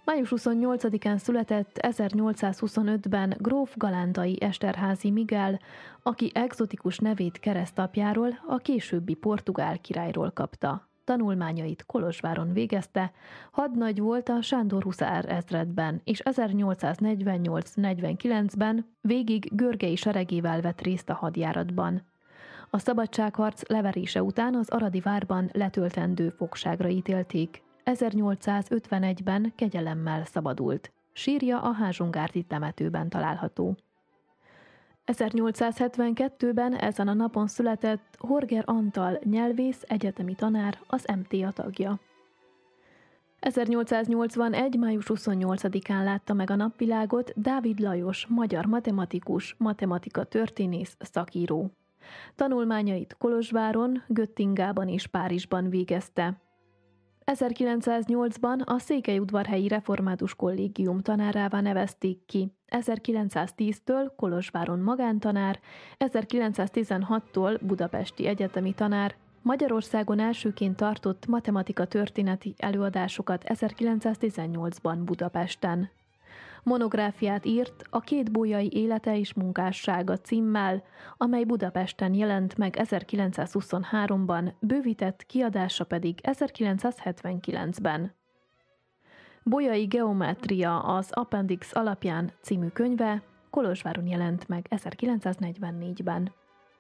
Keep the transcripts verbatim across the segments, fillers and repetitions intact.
május huszonnyolcadikán született ezernyolcszázhuszonötben gróf galándai Esterházy Miguel, aki egzotikus nevét keresztapjáról, a későbbi portugál királyról kapta. Tanulmányait Kolozsváron végezte, hadnagy volt a Sándor huszár ezredben, és ezernyolcszáznegyvennyolc-negyvenkilencben végig Görgei seregével vett részt a hadjáratban. A szabadságharc leverése után az aradi várban letöltendő fogságra ítélték. ezernyolcszázötvenegyben kegyelemmel szabadult. Sírja a Házsongárdi temetőben található. ezernyolcszázhetvenkettőben ezen a napon született Horger Antal nyelvész, egyetemi tanár, az em té á tagja. ezernyolcszáznyolcvanegy. május huszonnyolcadikán látta meg a napvilágot Dávid Lajos, magyar matematikus, matematika történész, szakíró. Tanulmányait Kolozsváron, Göttingában és Párizsban végezte. ezerkilencszáznyolcban a Székelyudvarhelyi Református Kollégium tanárává nevezték ki, ezerkilencszáztíztől Kolozsváron magántanár, ezerkilencszáztizenhattól budapesti egyetemi tanár, Magyarországon elsőként tartott matematika történeti előadásokat ezerkilencszáztizennyolcban Budapesten. Monográfiát írt a Két bolyai élete és munkássága címmel, amely Budapesten jelent meg ezerkilencszázhuszonháromban, bővített kiadása pedig ezerkilencszázhetvenkilencben. Bolyai geometria az Appendix alapján című könyve Kolozsváron jelent meg ezerkilencszáznegyvennégyben.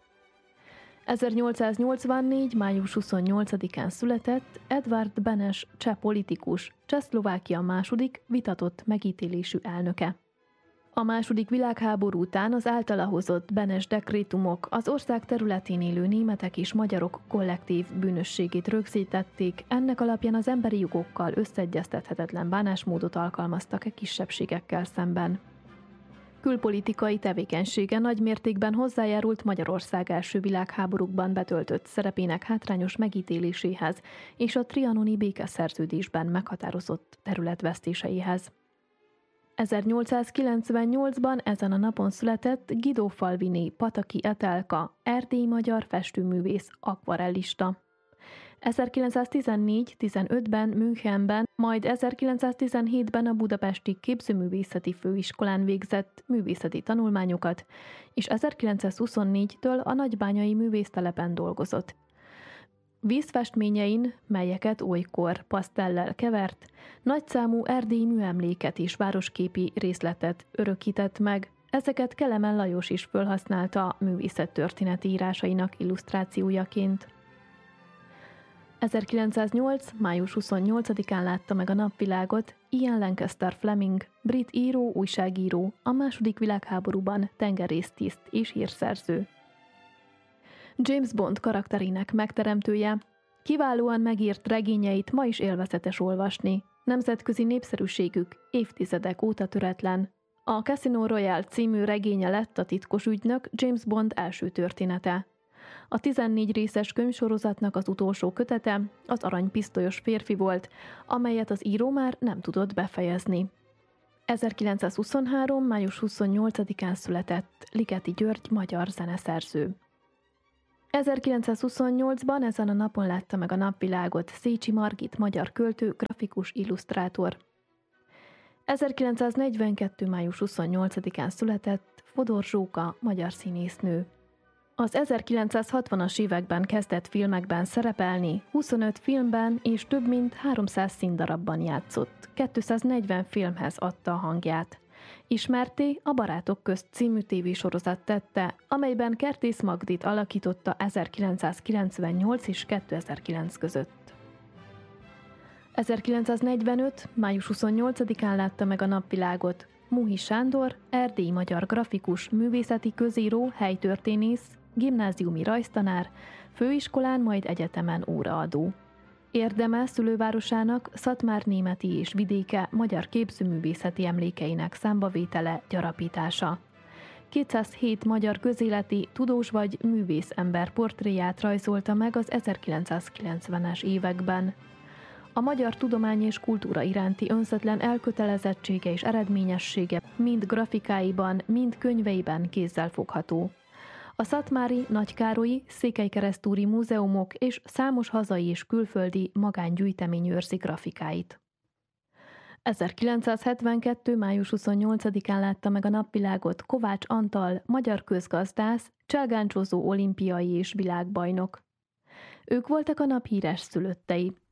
ezernyolcszáznyolcvannégy. május huszonnyolcadikán született Edvard Benes cseh politikus, Csehszlovákia második vitatott megítélésű elnöke. A második világháború után az általa hozott Benes dekrétumok az ország területén élő németek és magyarok kollektív bűnösségét rögzítették, ennek alapján az emberi jogokkal összeegyeztethetetlen bánásmódot alkalmaztak e kisebbségekkel szemben. Külpolitikai tevékenysége nagy mértékben hozzájárult Magyarország első világháborúkban betöltött szerepének hátrányos megítéléséhez és a trianoni békeszerződésben meghatározott területvesztéseihez. ezernyolcszázkilencvennyolcban ezen a napon született Guido Falvini Pataki Etelka, erdélyi magyar festőművész, akvarellista. ezerkilencszáztizennégy-tizenötben Münchenben, majd ezerkilencszáztizenhétben a Budapesti Képzőművészeti Főiskolán végzett művészeti tanulmányokat, és ezerkilencszázhuszonnégytől a nagybányai művésztelepen dolgozott. Vízfestményein, melyeket olykor pasztellel kevert, nagyszámú erdélyi műemléket és városképi részletet örökített meg, ezeket Kelemen Lajos is felhasználta művészettörténeti írásainak illusztrációjaként. ezerkilencszáznyolc. május huszonnyolcadikán látta meg a napvilágot Ian Lancaster Fleming, brit író, újságíró, a második világháborúban tengerésztiszt és hírszerző. James Bond karakterének megteremtője, kiválóan megírt regényeit ma is élvezetes olvasni, nemzetközi népszerűségük évtizedek óta töretlen. A Casino Royale című regénye lett a titkos ügynök James Bond első története. A tizennégy részes könyvsorozatnak az utolsó kötete az aranypisztolyos férfi volt, amelyet az író már nem tudott befejezni. ezerkilencszázhuszonhárom. május huszonnyolcadikán született Ligeti György magyar zeneszerző. ezerkilencszázhuszonnyolcban ezen a napon látta meg a napvilágot Széchy Margit magyar költő, grafikus illusztrátor. ezerkilencszáznegyvenkettő. május huszonnyolcadikán született Fodor Zsóka magyar színésznő. Az ezerkilencszázhatvanas években kezdett filmekben szerepelni, huszonöt filmben és több mint háromszáz színdarabban játszott, kétszáznegyven filmhez adta a hangját. Ismertté a Barátok közt című tévésorozat tette, amelyben Kertész Magdit alakította ezerkilencszázkilencvennyolc és kétezer-kilenc között. ezerkilencszáznegyvenöt. május huszonnyolcadikán látta meg a napvilágot Muhi Sándor, erdélyi magyar grafikus, művészeti közíró, helytörténész, gimnáziumi rajztanár, főiskolán, majd egyetemen óraadó. Érdeme szülővárosának, Szatmár-Németi és vidéke magyar képzőművészeti emlékeinek számbavétele, gyarapítása. kétszázhét magyar közéleti, tudós vagy művész ember portréját rajzolta meg az ezerkilencszázkilencvenes években. A magyar tudomány és kultúra iránti önzetlen elkötelezettsége és eredményessége mind grafikáiban, mind könyveiben kézzelfogható. A szatmári, nagykárolyi, székelykeresztúri múzeumok és számos hazai és külföldi magángyűjtemény őrzi grafikáit. ezerkilencszázhetvenkettő. május huszonnyolcadikán látta meg a napvilágot Kovács Antal, magyar közgazdász, cselgáncsozó olimpiai és világbajnok. Ők voltak a nap híres szülöttei.